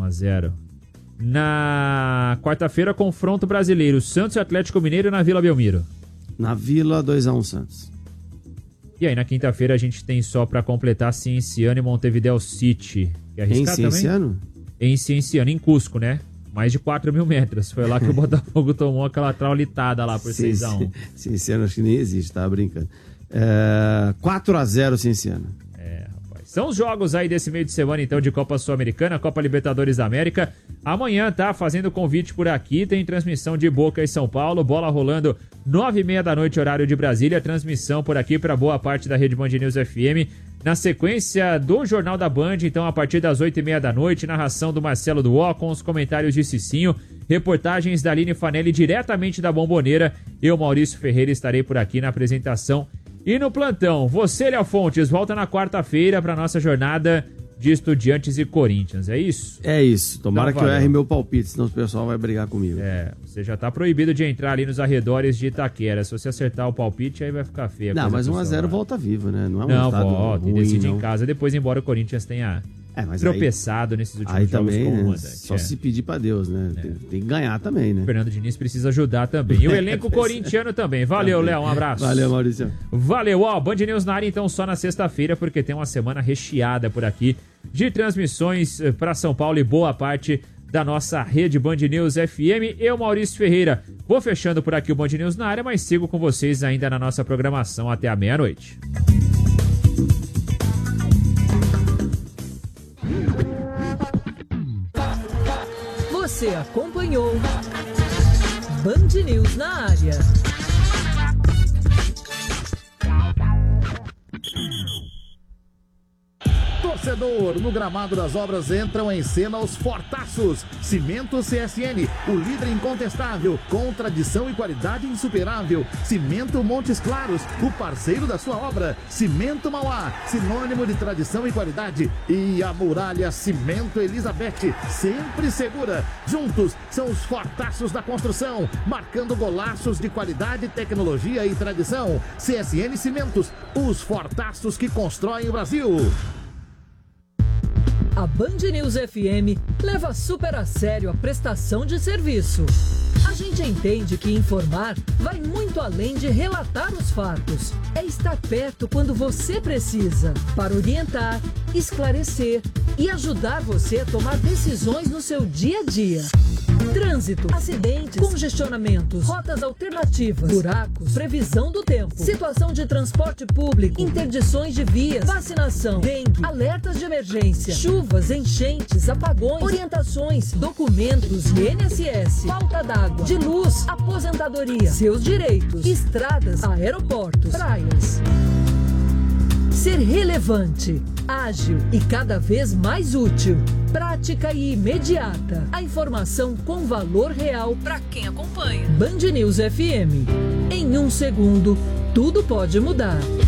1-0. Na quarta-feira, confronto brasileiro. Santos e Atlético Mineiro na Vila Belmiro. Na Vila, 2-1 Santos. E aí, na quinta-feira, a gente tem só pra completar Cienciano e Montevideo City. Quer arriscar também? Cienciano? Em Cienciano, em Cusco, né? Mais de 4.000 metros. Foi lá que o Botafogo tomou aquela traulitada lá por 6-1. Cienciano acho que nem existe, tava brincando. 4-0 Cienciano. Rapaz. São os jogos aí desse meio de semana, então, de Copa Sul-Americana, Copa Libertadores da América. Amanhã, tá? Fazendo convite por aqui, tem transmissão de Boca e São Paulo, bola rolando 9h30 da noite, horário de Brasília, transmissão por aqui para boa parte da Rede Band News FM. Na sequência do Jornal da Band, então, a partir das 8h30 da noite, narração do Marcelo Duó com os comentários de Cicinho, reportagens da Aline Fanelli diretamente da Bomboneira. Eu, Maurício Ferreira, estarei por aqui na apresentação e no plantão. Você, Léo Fontes, volta na quarta-feira para nossa jornada de Estudiantes e Corinthians, é isso? É isso, tomara Então, que eu erre meu palpite, senão o pessoal vai brigar comigo. Você já tá proibido de entrar ali nos arredores de Itaquera. Se você acertar o palpite, aí vai ficar feio. Não, mas 1-0 volta viva, né? Não é um Não, resultado volta, ruim, e decide não. em casa, depois embora o Corinthians tenha tropeçado nesses últimos aí jogos também, com o né? mandante. Só se pedir pra Deus, né? Tem que ganhar também, né? O Fernando Diniz precisa ajudar também. E o elenco corintiano também. Valeu, Léo, um abraço. Valeu, Maurício. Valeu, Band News na área, então, só na sexta-feira, porque tem uma semana recheada por aqui de transmissões para São Paulo e boa parte da nossa rede Band News FM. Eu, Maurício Ferreira, vou fechando por aqui o Band News na área, mas sigo com vocês ainda na nossa programação até a meia-noite. Você acompanhou Band News na área. Torcedor, no gramado das obras entram em cena os fortaços. Cimento CSN, o líder incontestável, com tradição e qualidade insuperável. Cimento Montes Claros, o parceiro da sua obra. Cimento Mauá, sinônimo de tradição e qualidade. E a Muralha Cimento Elizabeth, sempre segura. Juntos são os fortaços da construção, marcando golaços de qualidade, tecnologia e tradição. CSN Cimentos, os fortaços que constroem o Brasil. A Band News FM leva super a sério a prestação de serviço. A gente entende que informar vai muito além de relatar os fatos. É estar perto quando você precisa, para orientar, esclarecer e ajudar você a tomar decisões no seu dia a dia. Trânsito, acidentes, congestionamentos, rotas alternativas, buracos, previsão do tempo, situação de transporte público, interdições de vias, vacinação, dengue, alertas de emergência, chuvas, enchentes, apagões, orientações, documentos, INSS, falta d'água, de luz, aposentadoria, seus direitos, estradas, aeroportos, praias. Ser relevante, ágil e cada vez mais útil. Prática e imediata. A informação com valor real para quem acompanha. Band News FM. Em 1 segundo, tudo pode mudar.